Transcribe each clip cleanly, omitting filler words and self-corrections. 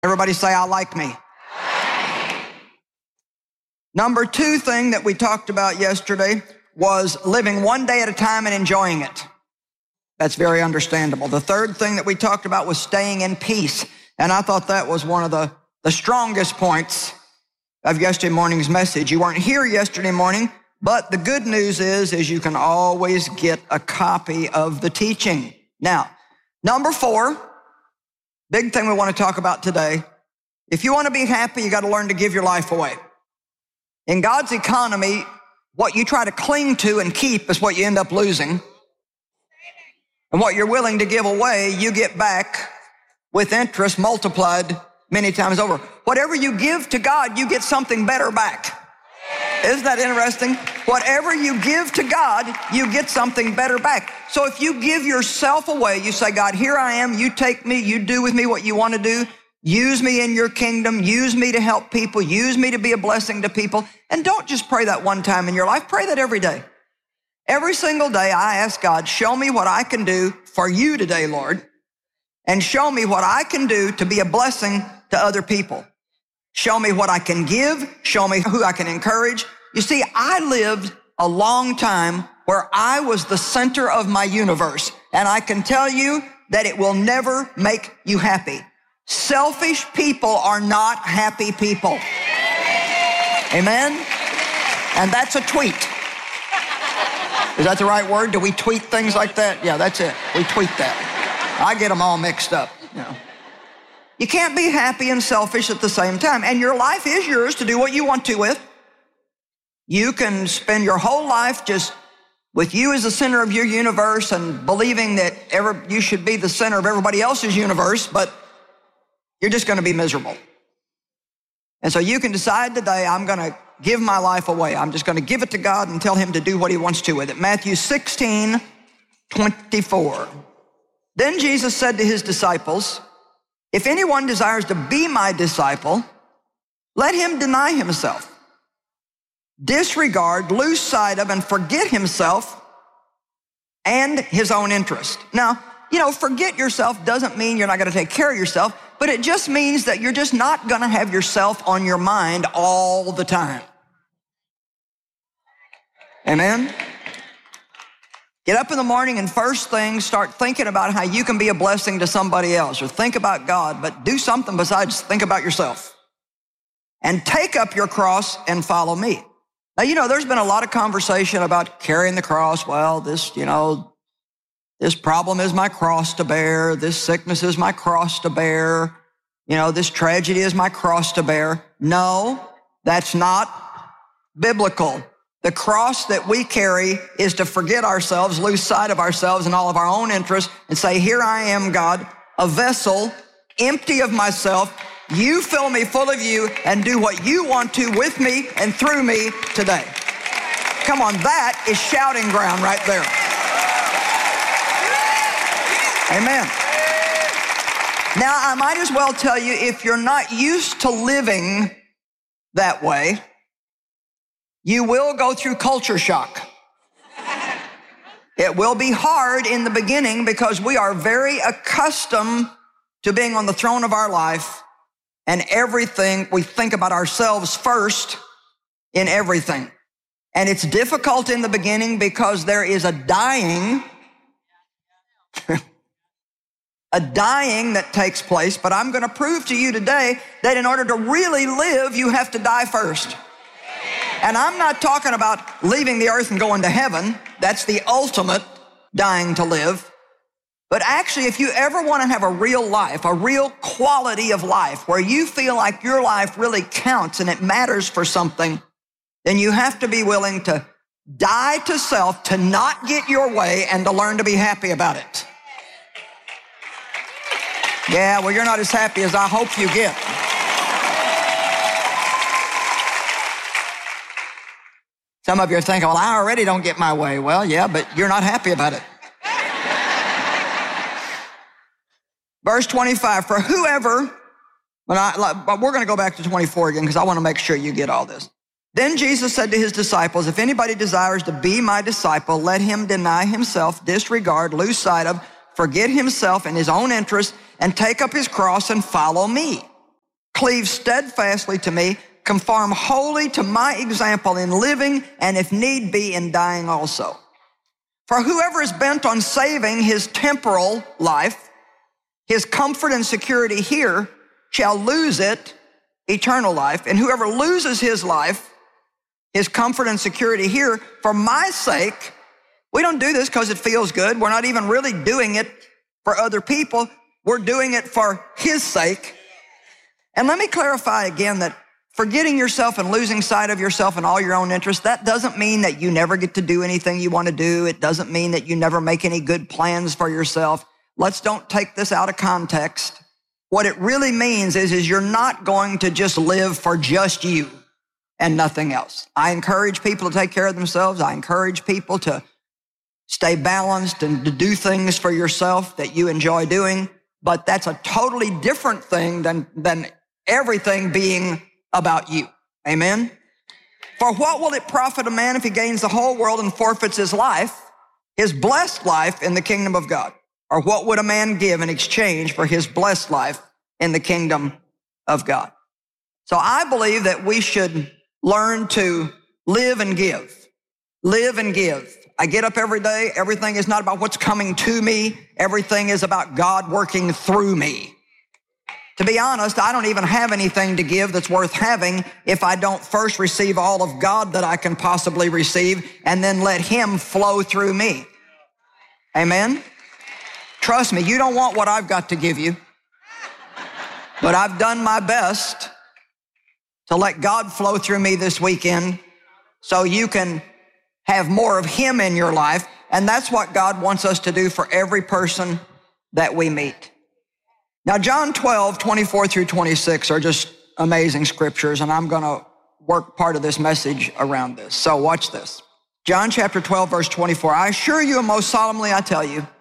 Everybody say, I like me. Number 2 thing that we talked about yesterday was living one day at a time and enjoying it. That's very understandable. The 3rd thing that we talked about was staying in peace. And I thought that was one of the strongest points of yesterday morning's message. You weren't here yesterday morning, but the good news is you can always get a copy of the teaching. Now, number 4, big thing we want to talk about today. If you want to be happy, you got to learn to give your life away. In God's economy, what you try to cling to and keep is what you end up losing. And what you're willing to give away, you get back with interest multiplied many times over. Whatever you give to God, you get something better back. Isn't that interesting? Whatever you give to God, you get something better back. So if you give yourself away, you say, God, here I am, you take me, you do with me what you want to do. Use me in your kingdom. Use me to help people. Use me to be a blessing to people. And don't just pray that one time in your life. Pray that every day. Every single day I ask God, show me what I can do for you today, Lord. And show me what I can do to be a blessing to other people. Show me what I can give. Show me who I can encourage. You see, I lived a long time where I was the center of my universe. And I can tell you that it will never make you happy. Selfish people are not happy people. Amen? And that's a tweet. Is that the right word? Do we tweet things like that? Yeah, that's it. We tweet that. I get them all mixed up. You can't be happy and selfish at the same time. And your life is yours to do what you want to with. You can spend your whole life just with you as the center of your universe and believing that you should be the center of everybody else's universe, but you're just going to be miserable. And so you can decide today, I'm going to give my life away. I'm just going to give it to God and tell him to do what he wants to with it. Matthew 16:24. Then Jesus said to his disciples, if anyone desires to be my disciple, let him deny himself, disregard, lose sight of, and forget himself and his own interest. Now, forget yourself doesn't mean you're not going to take care of yourself, but it just means that you're just not going to have yourself on your mind all the time. Amen? Get up in the morning and first thing, start thinking about how you can be a blessing to somebody else, or think about God, but do something besides think about yourself. And take up your cross and follow me. Now, there's been a lot of conversation about carrying the cross. Well, this problem is my cross to bear. This sickness is my cross to bear. This tragedy is my cross to bear. No, that's not biblical. The cross that we carry is to forget ourselves, lose sight of ourselves and all of our own interests, and say, here I am, God, a vessel, empty of myself. You fill me full of you and do what you want to with me and through me today. Come on, that is shouting ground right there. Amen. Now, I might as well tell you, if you're not used to living that way, you will go through culture shock. It will be hard in the beginning because we are very accustomed to being on the throne of our life, and everything, we think about ourselves first in everything. And it's difficult in the beginning because there is a dying that takes place. But I'm going to prove to you today that in order to really live, you have to die first. And I'm not talking about leaving the earth and going to heaven. That's the ultimate dying to live. But actually, if you ever want to have a real life, a real quality of life, where you feel like your life really counts and it matters for something, then you have to be willing to die to self, to not get your way, and to learn to be happy about it. Yeah, well, you're not as happy as I hope you get. Some of you are thinking, well, I already don't get my way. Well, yeah, but you're not happy about it. Verse 25, for whoever, but we're going to go back to 24 again because I want to make sure you get all this. Then Jesus said to his disciples, if anybody desires to be my disciple, let him deny himself, disregard, lose sight of, forget himself and his own interests, and take up his cross and follow me. Cleave steadfastly to me, conform wholly to my example in living, and if need be, in dying also. For whoever is bent on saving his temporal life, his comfort and security here, shall lose it, eternal life. And whoever loses his life, his comfort and security here, for my sake, we don't do this because it feels good. We're not even really doing it for other people. We're doing it for his sake. And let me clarify again that forgetting yourself and losing sight of yourself and all your own interests, that doesn't mean that you never get to do anything you want to do. It doesn't mean that you never make any good plans for yourself. Let's don't take this out of context. What it really means is you're not going to just live for just you and nothing else. I encourage people to take care of themselves. I encourage people to stay balanced and to do things for yourself that you enjoy doing. But that's a totally different thing than everything being about you. Amen? For what will it profit a man if he gains the whole world and forfeits his life, his blessed life in the kingdom of God? Or what would a man give in exchange for his blessed life in the kingdom of God? So I believe that we should learn to live and give. Live and give. I get up every day. Everything is not about what's coming to me. Everything is about God working through me. To be honest, I don't even have anything to give that's worth having if I don't first receive all of God that I can possibly receive and then let him flow through me. Amen? Trust me, you don't want what I've got to give you. But I've done my best to let God flow through me this weekend so you can have more of him in your life. And that's what God wants us to do for every person that we meet. Now, John 12, 24 through 26 are just amazing scriptures, and I'm going to work part of this message around this. So watch this. John chapter 12, verse 24. I assure you, and most solemnly I tell you,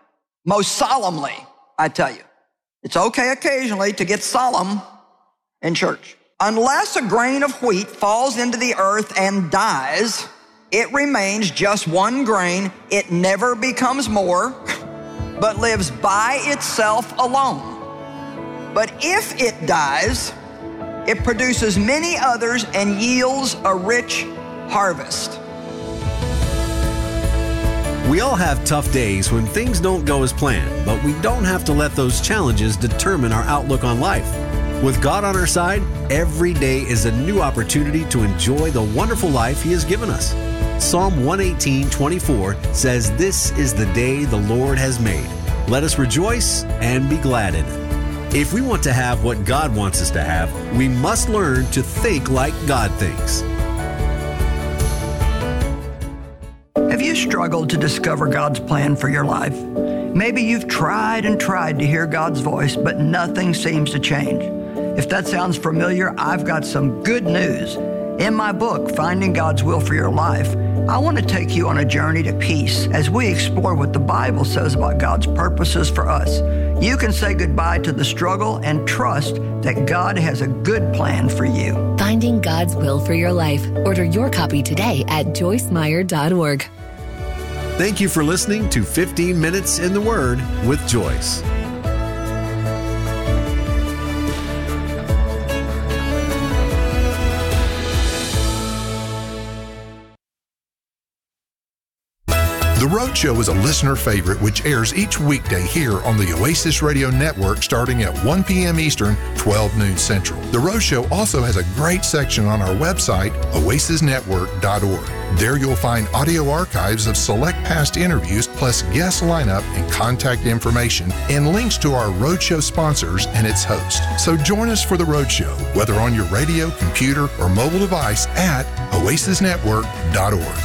it's okay occasionally to get solemn in church. Unless a grain of wheat falls into the earth and dies, it remains just one grain. It never becomes more, but lives by itself alone. But if it dies, it produces many others and yields a rich harvest. We all have tough days when things don't go as planned, but we don't have to let those challenges determine our outlook on life. With God on our side, every day is a new opportunity to enjoy the wonderful life He has given us. Psalm 118:24 says, "This is the day the Lord has made. Let us rejoice and be glad in it." If we want to have what God wants us to have, we must learn to think like God thinks. Have you struggled to discover God's plan for your life? Maybe you've tried and tried to hear God's voice, but nothing seems to change. If that sounds familiar, I've got some good news. In my book, Finding God's Will for Your Life, I want to take you on a journey to peace as we explore what the Bible says about God's purposes for us. You can say goodbye to the struggle and trust that God has a good plan for you. Finding God's Will for Your Life. Order your copy today at joycemeyer.org. Thank you for listening to 15 Minutes in the Word with Joyce. The Road Show is a listener favorite which airs each weekday here on the Oasis Radio Network starting at 1 p.m. Eastern, 12 noon Central. The Road Show also has a great section on our website, oasisnetwork.org. There you'll find audio archives of select past interviews plus guest lineup and contact information and links to our Road Show sponsors and its host. So join us for The Road Show, whether on your radio, computer, or mobile device at oasisnetwork.org.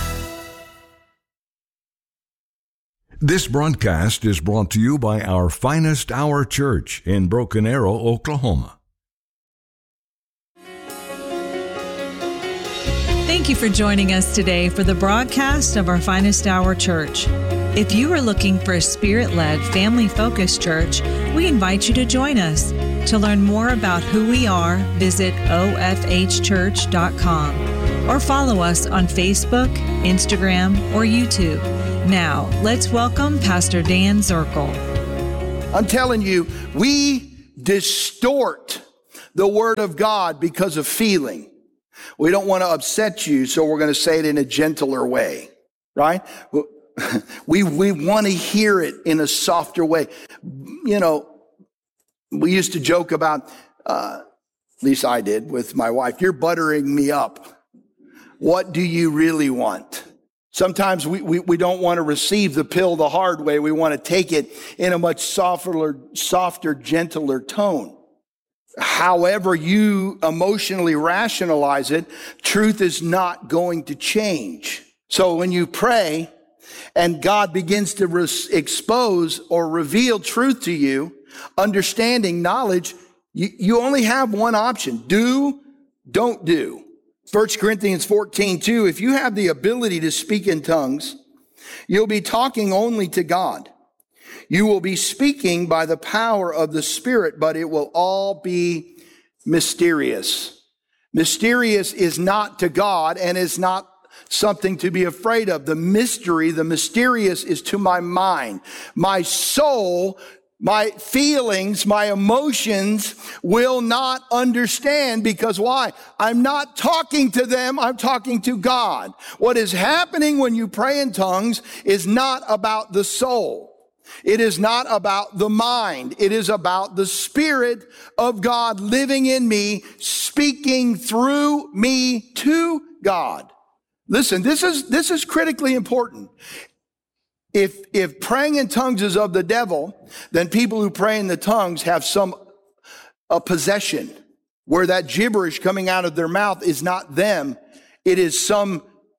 This broadcast is brought to you by our Finest Hour Church in Broken Arrow, Oklahoma. Thank you for joining us today for the broadcast of our Finest Hour Church. If you are looking for a Spirit-led, family-focused church, we invite you to join us. To learn more about who we are, visit ofhchurch.com or follow us on Facebook, Instagram, or YouTube. Now, let's welcome Pastor Dan Zirkle. I'm telling you, we distort the word of God because of feeling. We don't want to upset you, so we're going to say it in a gentler way, right? We want to hear it in a softer way. You know, we used to joke about, at least I did with my wife, you're buttering me up. What do you really want? Sometimes we don't want to receive the pill the hard way. We want to take it in a much softer, gentler tone. However you emotionally rationalize it, truth is not going to change. So when you pray and God begins to expose or reveal truth to you, understanding, knowledge, you only have one option. Do, don't do. 1 Corinthians 14:2, if you have the ability to speak in tongues, you'll be talking only to God. You will be speaking by the power of the Spirit, but it will all be mysterious. Mysterious is not to God and is not something to be afraid of. The mystery, the mysterious is to my mind. My soul, my feelings, my emotions will not understand because why? I'm not talking to them, I'm talking to God. What is happening when you pray in tongues is not about the soul. It is not about the mind. It is about the Spirit of God living in me, speaking through me to God. Listen, this is critically important. If praying in tongues is of the devil, then people who pray in the tongues have a possession where that gibberish coming out of their mouth is not them. It is some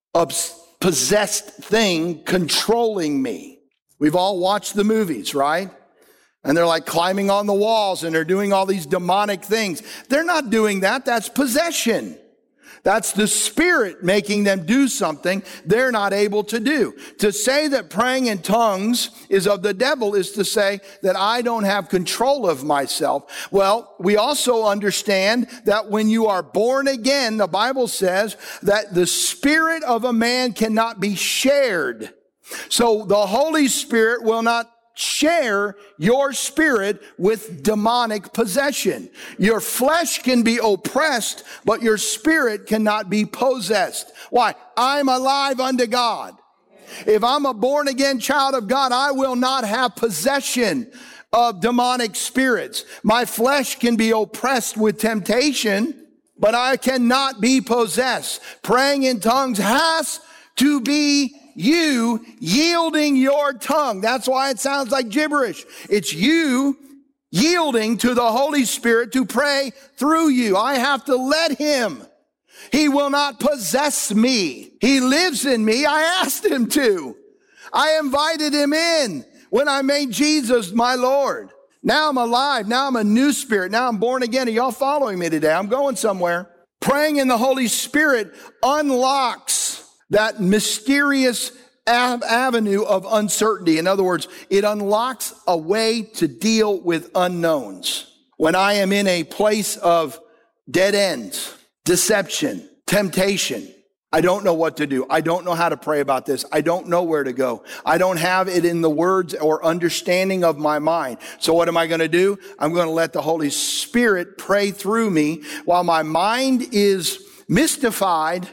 possessed thing controlling me. We've all watched the movies, right? And they're like climbing on the walls and they're doing all these demonic things. They're not doing that. That's possession. That's the Spirit making them do something they're not able to do. To say that praying in tongues is of the devil is to say that I don't have control of myself. Well, we also understand that when you are born again, the Bible says that the spirit of a man cannot be shared. So the Holy Spirit will not share your spirit with demonic possession. Your flesh can be oppressed, but your spirit cannot be possessed. Why? I'm alive unto God. If I'm a born again child of God, I will not have possession of demonic spirits. My flesh can be oppressed with temptation, but I cannot be possessed. Praying in tongues has to be you yielding your tongue. That's why it sounds like gibberish. It's you yielding to the Holy Spirit to pray through you. I have to let Him. He will not possess me. He lives in me. I asked Him to. I invited Him in when I made Jesus my Lord. Now I'm alive. Now I'm a new spirit. Now I'm born again. Are y'all following me today? I'm going somewhere. Praying in the Holy Spirit unlocks that mysterious avenue of uncertainty. In other words, it unlocks a way to deal with unknowns. When I am in a place of dead ends, deception, temptation, I don't know what to do. I don't know how to pray about this. I don't know where to go. I don't have it in the words or understanding of my mind. So what am I going to do? I'm going to let the Holy Spirit pray through me while my mind is mystified.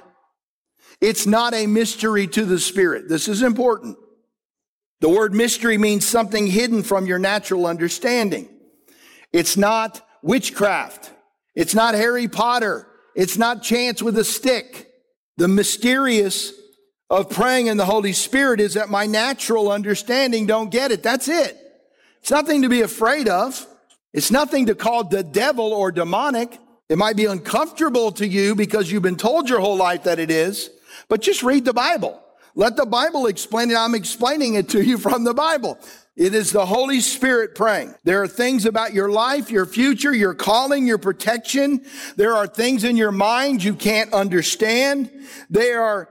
It's not a mystery to the Spirit. This is important. The word mystery means something hidden from your natural understanding. It's not witchcraft. It's not Harry Potter. It's not chance with a stick. The mysterious of praying in the Holy Spirit is that my natural understanding don't get it. That's it. It's nothing to be afraid of. It's nothing to call the devil or demonic. It might be uncomfortable to you because you've been told your whole life that it is. But just read the Bible. Let the Bible explain it. I'm explaining it to you from the Bible. It is the Holy Spirit praying. There are things about your life, your future, your calling, your protection. There are things in your mind you can't understand. They are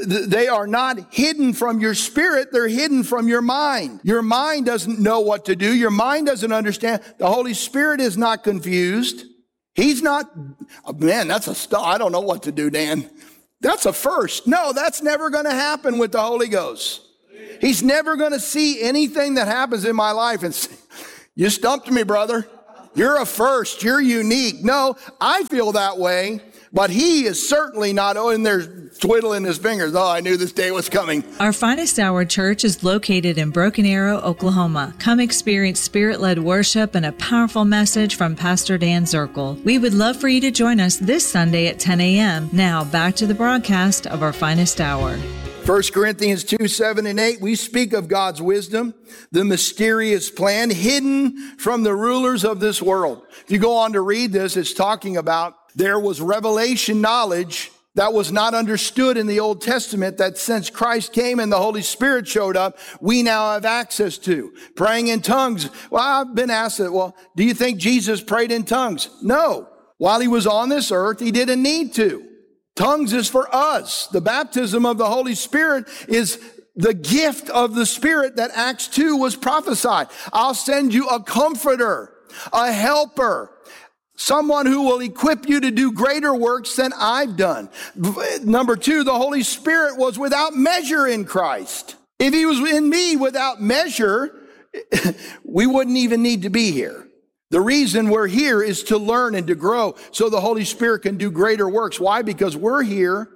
not hidden from your spirit. They're hidden from your mind. Your mind doesn't know what to do. Your mind doesn't understand. The Holy Spirit is not confused. He's not, man, I don't know what to do, Dan. That's a first. No, that's never going to happen with the Holy Ghost. He's never going to see anything that happens in my life and say, you stumped me, brother. You're a first. You're unique. No, I feel that way. But he is certainly not in there twiddling his fingers. Oh, I knew this day was coming. Our Finest Hour Church is located in Broken Arrow, Oklahoma. Come experience Spirit-led worship and a powerful message from Pastor Dan Zirkle. We would love for you to join us this Sunday at 10 a.m. Now, back to the broadcast of our Finest Hour. 1 Corinthians 2, 7 and 8, we speak of God's wisdom, the mysterious plan hidden from the rulers of this world. If you go on to read this, it's talking about there was revelation knowledge that was not understood in the Old Testament that since Christ came and the Holy Spirit showed up, we now have access to. Praying in tongues. Well, I've been asked that, well, do you think Jesus prayed in tongues? No. While he was on this earth, he didn't need to. Tongues is for us. The baptism of the Holy Spirit is the gift of the Spirit that Acts 2 was prophesied. I'll send you a comforter, a helper, someone who will equip you to do greater works than I've done. Number 2, the Holy Spirit was without measure in Christ. If he was in me without measure, we wouldn't even need to be here. The reason we're here is to learn and to grow so the Holy Spirit can do greater works. Why? Because we're here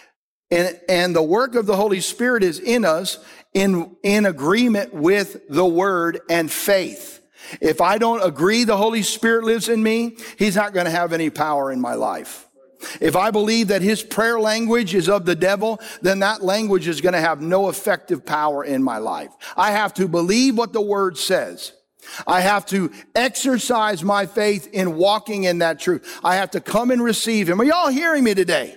and the work of the Holy Spirit is in us in agreement with the Word and faith. If I don't agree the Holy Spirit lives in me, he's not going to have any power in my life. If I believe that his prayer language is of the devil, then that language is going to have no effective power in my life. I have to believe what the Word says. I have to exercise my faith in walking in that truth. I have to come and receive him. Are y'all hearing me today?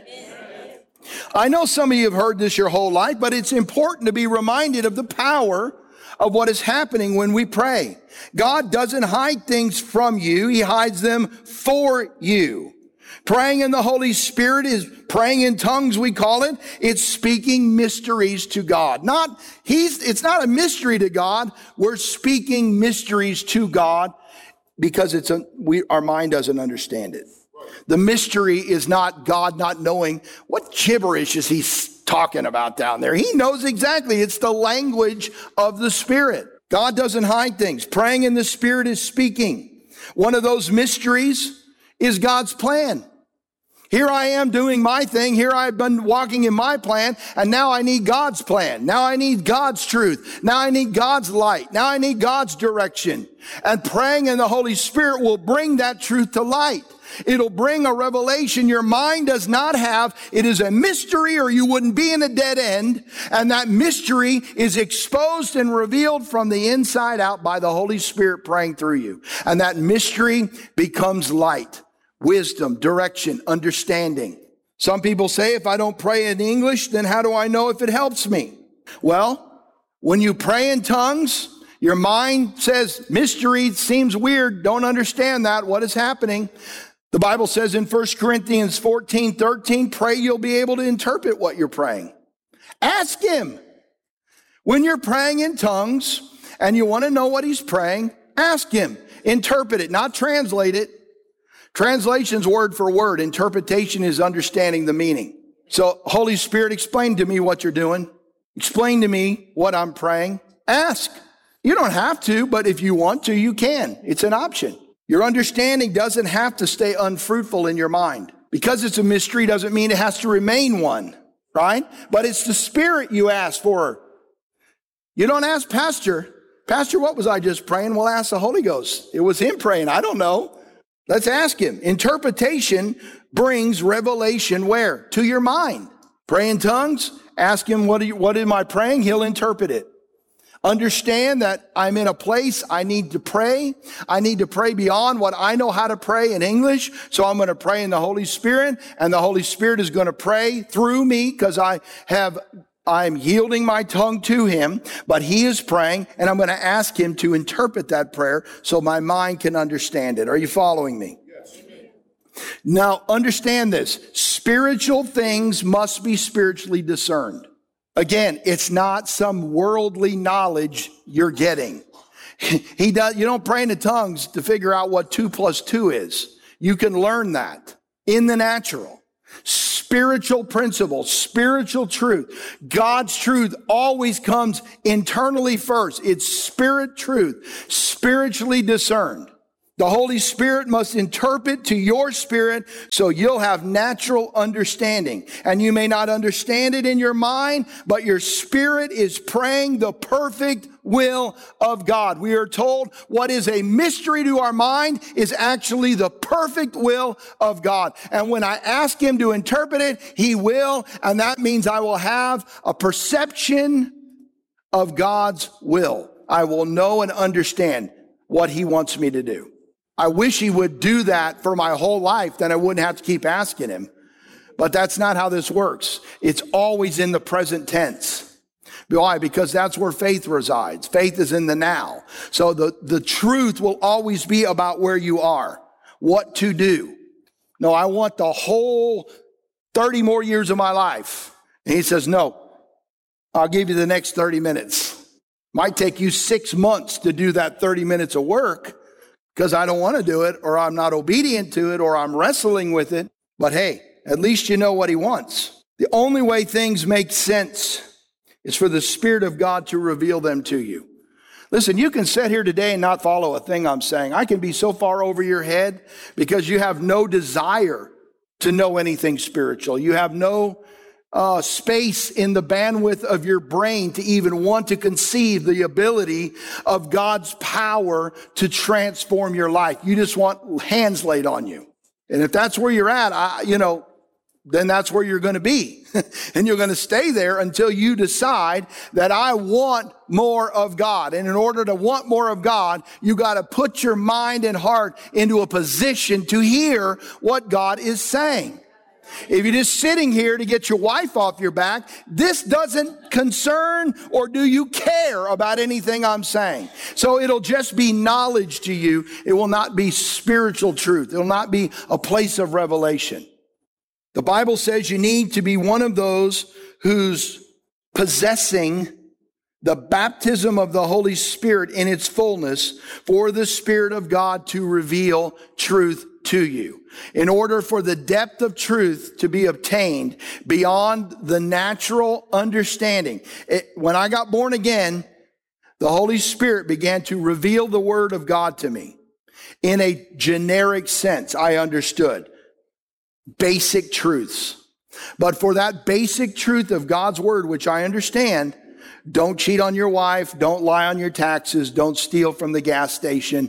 I know some of you have heard this your whole life, but it's important to be reminded of the power of what is happening when we pray. God doesn't hide things from you. He hides them for you. Praying in the Holy Spirit is praying in tongues, we call it. It's speaking mysteries to God. It's not a mystery to God. We're speaking mysteries to God because our mind doesn't understand it. The mystery is not God not knowing what gibberish is he talking about down there. He knows exactly. It's the language of the Spirit. God doesn't hide things. Praying in the Spirit is speaking. One of those mysteries is God's plan. Here I am doing my thing. Here I've been walking in my plan, and now I need God's plan. Now I need God's truth. Now I need God's light. Now I need God's direction. And praying in the Holy Spirit will bring that truth to light. It'll bring a revelation your mind does not have. It is a mystery, or you wouldn't be in a dead end. And that mystery is exposed and revealed from the inside out by the Holy Spirit praying through you. And that mystery becomes light, wisdom, direction, understanding. Some people say, if I don't pray in English, then how do I know if it helps me? Well, when you pray in tongues, your mind says, mystery seems weird. Don't understand that. What is happening? The Bible says in 1 Corinthians 14:13, pray you'll be able to interpret what you're praying. Ask him. When you're praying in tongues and you want to know what he's praying, ask him. Interpret it, not translate it. Translation's word for word. Interpretation is understanding the meaning. So, Holy Spirit, explain to me what you're doing. Explain to me what I'm praying. Ask. You don't have to, but if you want to, you can. It's an option. Your understanding doesn't have to stay unfruitful in your mind. Because it's a mystery doesn't mean it has to remain one, right? But it's the Spirit you ask for. You don't ask Pastor, what was I just praying? Well, ask the Holy Ghost. It was him praying. I don't know. Let's ask him. Interpretation brings revelation where? To your mind. Pray in tongues. Ask him, what am I praying? He'll interpret it. Understand that I'm in a place I need to pray. I need to pray beyond what I know how to pray in English. So I'm going to pray in the Holy Spirit, and the Holy Spirit is going to pray through me because I'm yielding my tongue to him, but he is praying, and I'm going to ask him to interpret that prayer so my mind can understand it. Are you following me? Yes. Now, understand this. Spiritual things must be spiritually discerned. Again, it's not some worldly knowledge you're getting. You don't pray in the tongues to figure out what 2 + 2 is. You can learn that in the natural. Spiritual principle, spiritual truth. God's truth always comes internally first. It's spirit truth, spiritually discerned. The Holy Spirit must interpret to your spirit so you'll have natural understanding. And you may not understand it in your mind, but your spirit is praying the perfect will of God. We are told what is a mystery to our mind is actually the perfect will of God. And when I ask Him to interpret it, He will. And that means I will have a perception of God's will. I will know and understand what He wants me to do. I wish He would do that for my whole life, then I wouldn't have to keep asking Him. But that's not how this works. It's always in the present tense. Why? Because that's where faith resides. Faith is in the now. So the truth will always be about where you are, what to do. No, I want the whole 30 more years of my life. And He says, no, I'll give you the next 30 minutes. Might take you 6 months to do that 30 minutes of work, because I don't want to do it, or I'm not obedient to it, or I'm wrestling with it. But hey, at least you know what He wants. The only way things make sense is for the Spirit of God to reveal them to you. Listen, you can sit here today and not follow a thing I'm saying. I can be so far over your head because you have no desire to know anything spiritual. You have no space in the bandwidth of your brain to even want to conceive the ability of God's power to transform your life. You just want hands laid on you. And if that's where you're at, then that's where you're going to be. And you're going to stay there until you decide that I want more of God. And in order to want more of God, you got to put your mind and heart into a position to hear what God is saying. If you're just sitting here to get your wife off your back, this doesn't concern or do you care about anything I'm saying. So it'll just be knowledge to you. It will not be spiritual truth. It will not be a place of revelation. The Bible says you need to be one of those who's possessing the baptism of the Holy Spirit in its fullness for the Spirit of God to reveal truth to you. In order for the depth of truth to be obtained beyond the natural understanding. When I got born again, the Holy Spirit began to reveal the Word of God to me. In a generic sense, I understood basic truths. But for that basic truth of God's Word, which I understand, don't cheat on your wife, don't lie on your taxes, don't steal from the gas station,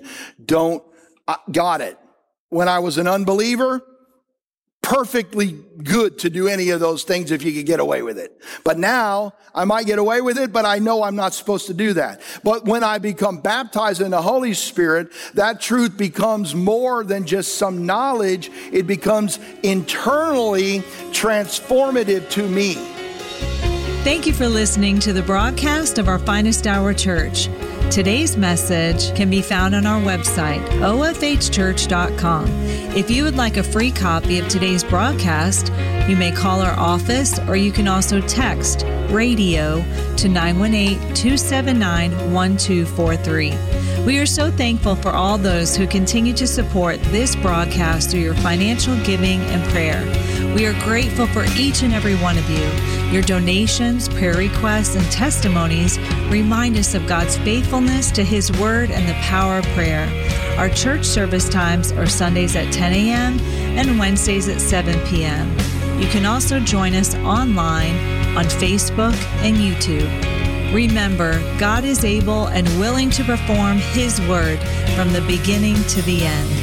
got it. When I was an unbeliever, perfectly good to do any of those things if you could get away with it. But now, I might get away with it, but I know I'm not supposed to do that. But when I become baptized in the Holy Spirit, that truth becomes more than just some knowledge. It becomes internally transformative to me. Thank you for listening to the broadcast of our Finest Hour Church. Today's message can be found on our website, ofhchurch.com. If you would like a free copy of today's broadcast, you may call our office, or you can also text radio to 918-279-1243. We are so thankful for all those who continue to support this broadcast through your financial giving and prayer. We are grateful for each and every one of you. Your donations, prayer requests, and testimonies remind us of God's faithfulness to His Word and the power of prayer. Our church service times are Sundays at 10 a.m. and Wednesdays at 7 p.m. You can also join us online on Facebook and YouTube. Remember, God is able and willing to perform His Word from the beginning to the end.